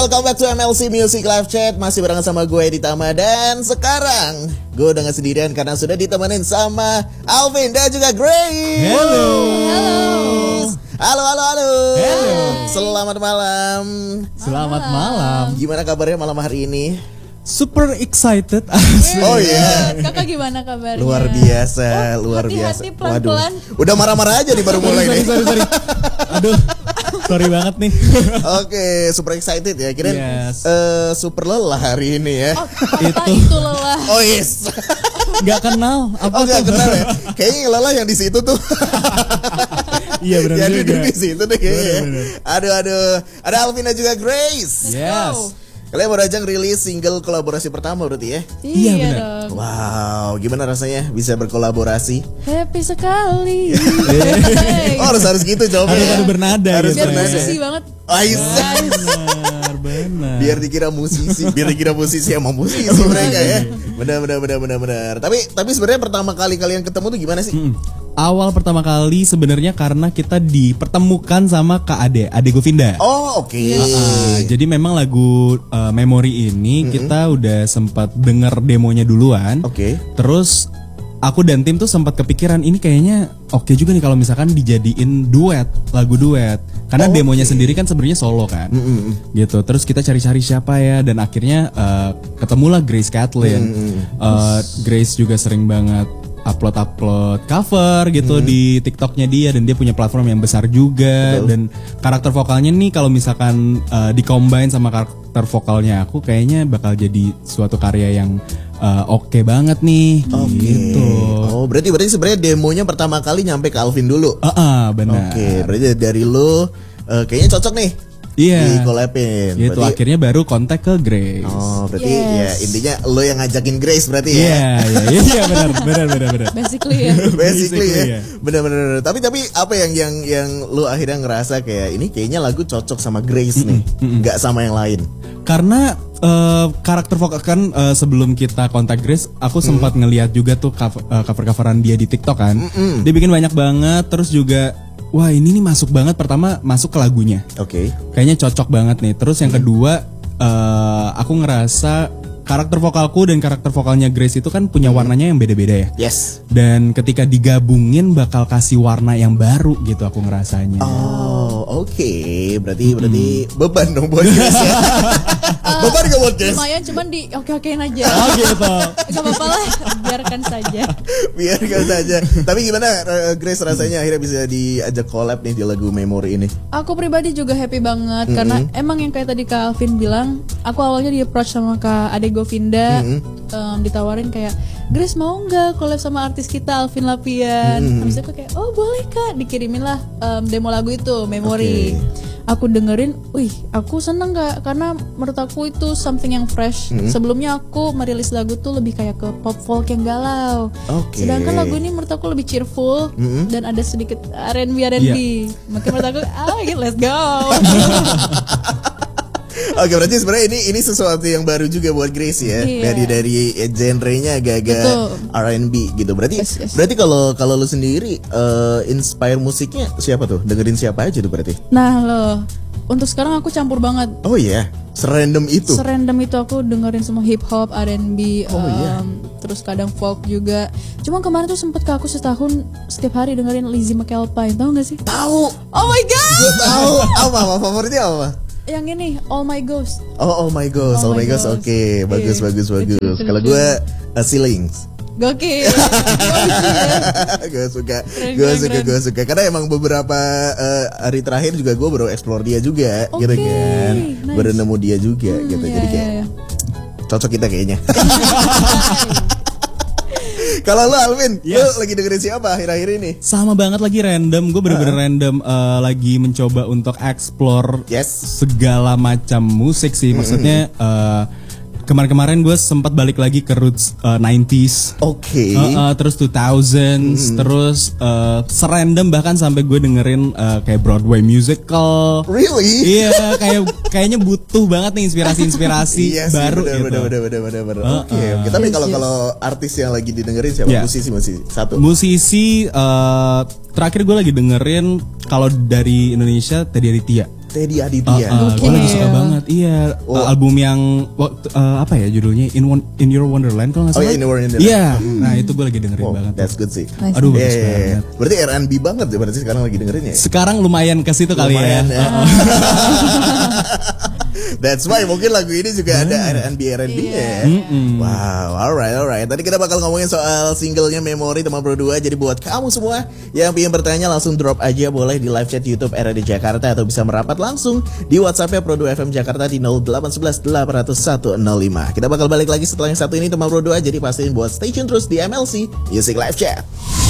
welcome back to MLC Music Live Chat. Masih bareng sama gue Ditama. Dan sekarang gue udah gak sendirian karena sudah ditemenin sama Alvin dan juga Grace. Halo. Halo. Selamat malam. Selamat malam. Gimana kabarnya malam hari ini? Super excited. Oh iya. Kakak gimana kabarnya? Luar biasa, luar hati-hati, biasa. pelan-pelan. Waduh, udah marah-marah aja nih baru mulai nih. Sorry. Aduh, sorry banget nih. Oke, super excited ya. Kirain Yes. super lelah hari ini ya. Itu lelah. Oh yes. Gak kenal. Oh gak kenal ya. Kayaknya yang lelah yang di situ tuh. Iya benar yang juga. duduk di situ deh kayaknya. Bener. Aduh. Ada Alvin dan juga Grace. Yes. Kalian baru aja rilis single kolaborasi pertama berarti ya? Iya, benar. dong. Wow, gimana rasanya bisa berkolaborasi? Happy sekali. Oh harus gitu jawabnya. Harus bernada. Harus Biar bernada. musisi banget. Benar. Biar dikira musisi emang musisi mereka ya. Benar. Tapi sebenarnya pertama kali kalian ketemu tuh gimana sih? Awal pertama kali sebenarnya karena kita dipertemukan sama Kak Ade Govinda. Oh oke. Jadi memang lagu Memory ini kita udah sempat denger demonya duluan. Oke. Terus aku dan tim tuh sempat kepikiran ini kayaknya oke juga nih kalau misalkan dijadiin lagu duet. Karena demonya sendiri kan sebenarnya solo kan. Gitu. Terus kita cari-cari siapa ya dan akhirnya ketemulah Grace Kathleen. Grace juga sering banget upload cover gitu di TikToknya dia dan dia punya platform yang besar juga. Betul. Dan karakter vokalnya nih kalau misalkan dicombine sama karakter vokalnya aku kayaknya bakal jadi suatu karya yang oke banget nih. Gitu. Oh berarti sebenarnya demonya pertama kali nyampe ke Alvin dulu. Benar. Oke, berarti dari lo kayaknya cocok nih. Iya. Di collabin. Gitu Berarti- akhirnya baru kontak ke Grace. Oh berarti Yes. ya intinya lo yang ngajakin Grace berarti ya. Iya benar. Basically ya. Basically ya. Iya. Benar. Tapi apa yang lo akhirnya ngerasa kayak ini kayaknya lagu cocok sama Grace nih, nggak sama yang lain. Karena karakter vokal kan sebelum kita kontak Grace, aku sempat ngeliat juga tuh cover-coveran dia di TikTok kan. Dia bikin banyak banget, terus juga wah ini nih masuk banget. Pertama masuk ke lagunya, Oke. kayaknya cocok banget nih. Terus yang kedua aku ngerasa karakter vokalku dan karakter vokalnya Grace itu kan punya warnanya yang beda-beda ya. Yes. Dan ketika digabungin bakal kasih warna yang baru gitu aku ngerasanya. Oh oke. Berarti beban dong buat Grace ya. Beban gak buat Grace? Lumayan cuman di oke-okein aja. Oh gitu. Gak apa-apa lah, biarkan saja. Biarkan saja. Tapi gimana Grace rasanya akhirnya bisa diajak collab nih di lagu Memory ini? Aku pribadi juga happy banget karena emang yang kayak tadi Kak Alvin bilang, aku awalnya di approach sama Kak Ade Govinda, ditawarin kayak Grace mau nggak collab sama artis kita Alvin Lapian. Habis itu aku kayak oh boleh Kak, dikirimin lah demo lagu itu Memory. Aku dengerin, aku seneng gak? Karena menurut aku itu something yang fresh. Sebelumnya aku merilis lagu tuh lebih kayak ke pop folk yang galau. Oke. Sedangkan lagu ini menurut aku lebih cheerful dan ada sedikit R&B. Mungkin menurut aku, let's go. Oke, berarti sebenarnya ini sesuatu yang baru juga buat Grace ya. Iya. Dari genrenya agak-agak Betul. R&B gitu. Berarti Yes. berarti kalau lu sendiri inspire musiknya siapa tuh? Dengerin siapa aja tuh berarti? Nah loh, untuk sekarang aku campur banget. Oh iya, serandom itu. Serandom itu aku dengerin semua hip hop, R&B, iya. terus kadang folk juga. Cuma kemarin tuh sempet ke aku setahun setiap hari dengerin Lizzie McAlpine, tahu gak sih? Tahu. Oh my god! Gue tahu. Apa favoritnya apa? Yang ini All My Ghost. Oh my ghost, Oh my my ghost. ghost. Oke, bagus. Betul. Kalau gue ceilings. Gokil. Gue suka. Keren. Karena emang beberapa hari terakhir juga gue baru explore dia juga, Oke, gitu kan. nice. Baru nemu dia juga, gitu. Jadi kayak cocok kita kayaknya. Kalau lo Alvin, lo lagi dengerin siapa akhir-akhir ini? Sama banget lagi random. Gue bener-bener random lagi mencoba untuk explore segala macam musik sih. Maksudnya kemarin-kemarin gue sempat balik lagi ke roots 90s. Oke. Terus 2000s, terus serandom bahkan sampai gue dengerin kayak Broadway musical. Really? Iya, kayaknya butuh banget nih inspirasi Iya sih, baru bener. Oke. Tapi kalau artis yang lagi didengerin siapa? Musisi satu. Musisi terakhir gue lagi dengerin kalau dari Indonesia Teddy Aditya. Teddy Aditya. Gue lagi suka banget. Iya, album yang apa ya judulnya In Your Wonderland kalau nggak salah. In Your Wonderland. Iya. Nah itu gue lagi dengerin banget. That's good sih. Nice. Aduh bagus banget. Berarti R&B banget ya berarti sekarang lagi dengerin ya. Sekarang lumayan ke situ kali ya. That's why mungkin lagu ini juga ada R&B-nya. Wow, alright. Tadi kita bakal ngomongin soal singlenya Memori teman Pro 2. Jadi buat kamu semua yang pengen bertanya langsung drop aja boleh di live chat YouTube RAD Jakarta atau bisa merapat langsung di WhatsApp-nya Pro 2 FM Jakarta di 0811 800 105. Kita bakal balik lagi setelah yang satu ini teman Pro 2. Jadi pastiin buat stay tune terus di MLC Music Live Chat.